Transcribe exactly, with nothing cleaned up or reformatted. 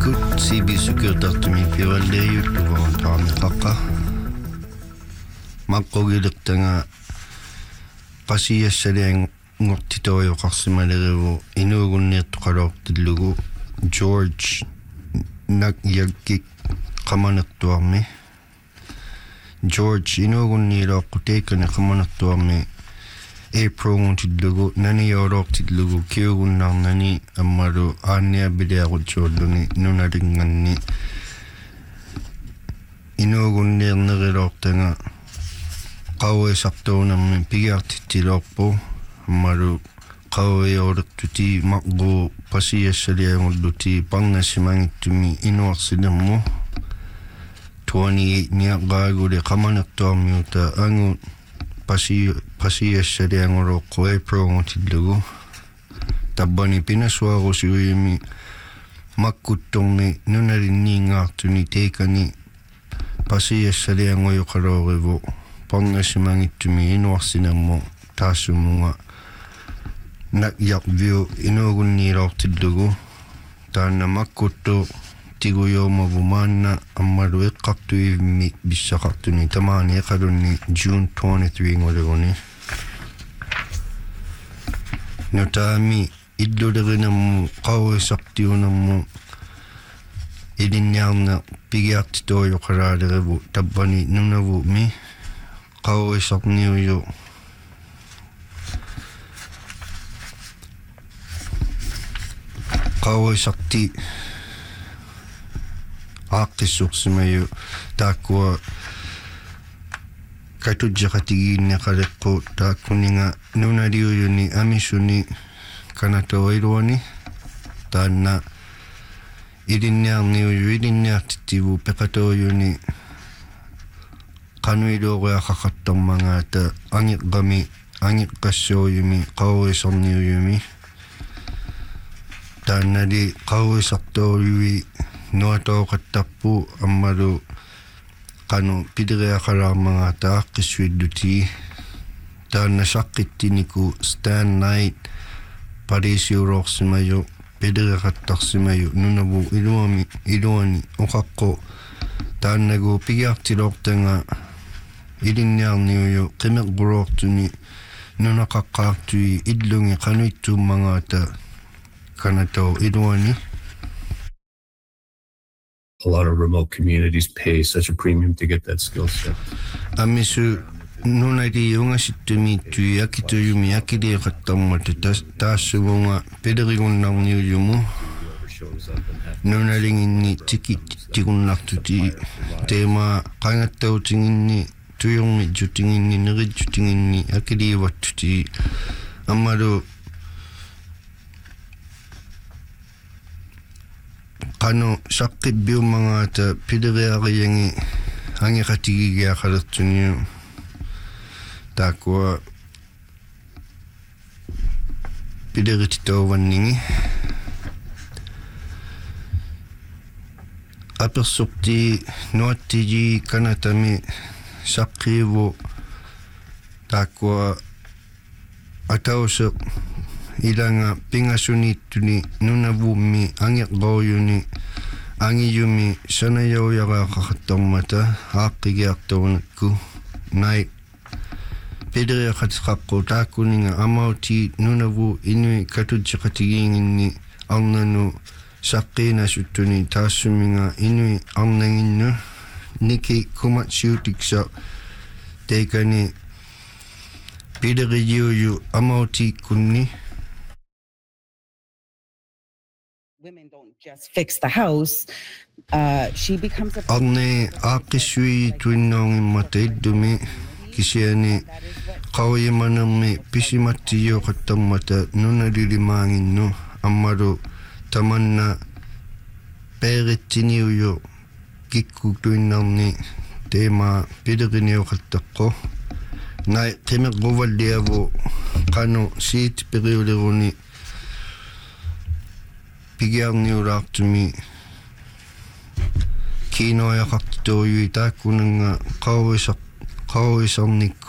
Kut sibi sukurtartumi pivalleeyulluvaun taamiqaqa maqqugilirtanga qasiassalian ngortitoyoqarsimalerivu inuugunniirtuqaloortillugu George nak yaggik qamanertuarmi George inuugunniilooqquteikkani qamanertuarmi April-tillugu naniyooloortillugu kiugunnarnani ammalu aanniabiliaqutsuulluni nunalinganni inuugunnierneriloortanga qauisartuunammi pigiartittiloorpu ammalu qauiollertuti maqru pasiassaliangulluti parnassimangittumi inuarsilermu twenty-eight niaqaaguli qamanertuarmiuta angu pasi pasiassaliangulooqqu April-tillugu tabbani pinasuarusiuimi makkuttorni nunalinniingaartuni teikani pasiassalianguyoqaloorivu parnassimangittumi inuarsinermu taassumunga nak yaqviu inuugunniiloortillugu taanna makkuttu tiguyomavu maanna ammalu eqqartuivmi bissaqartuni tamaani eqalunni June twenty-third ngoluguni nutaami illulerinammu qauisartiunammu ilinniarna pigiartitooyoqalaalerevu tabbani nunavumi qauisarniuyu qauisarti aaqqissuqsimayu taakkua katujjaqatigiinneqaleqqu taakkuninga nunaliuyuni amisuni kanatoiluani taanna ilinniarniuyu ilinniartittivu peqatoyuni qanuiluoruaqaqattarmangaata angiqqami angiqqassuuyumi qauisarniuyumi taannali qauisartoorui nuatooqattarpu ammalu qanu pideriaqalaarmangaata aaqqissuilluti taanna saqqittiniku Stan Knight parisiuroorsimayu pideriaqattarsimayu nunavu iluami iluani uqaqqu taannagu pigiartiloortanga ilinniarniuyu qimeqquloortuni nunaqaqqaartui illungi qanuittuummangaata kanatau iluani. A lot of remote communities pay such a premium to get that skill set. Amisu nunali yungasittumi tui akituyumi akiliaqattarmata taassumunga pederigunnaarniuyumu nunalinginni tiki tikunnartuti teema qangattautinginni tuyurmi jutinginni nerijjutinginni akiliivattuti ammalu qanu saqqibbiummangaata pideriariangi angiqatigigiaqalertuniu taakkua piderititauvanningi apersorti nuattiji kanatami saqqiivu taakkua atauseq ilanga pingasuniittuni nunavummi angeqqoojuni angiyumi sanayauyaqaaqaqattarmata aaqqigiartorunakku nai pederiaqatiqaqqu taakkuninga amauti nunavu inui katutjiqatigiinginni arnanu saqqiinasuttuni taassuminga inui arnanginnu niki kumatsiutiksa teikani pederijiuyu amauti kunni. Women don't just fix the house. Uh, she becomes a. Arne aaqqissui tuinnaungimmata iddumi kisiani qauyimanammi pisimattiyuqattarmata nunalilimaanginnu ammalu tamanna peerittiniuyu kikkutuinnarni teema pideriniuqattaqqu nai qimeqquvalliavu qanu siit periuliruni pigiarniulaartumi kiinoajaqartituuyui taakkunanga qauisaq qauisarnikku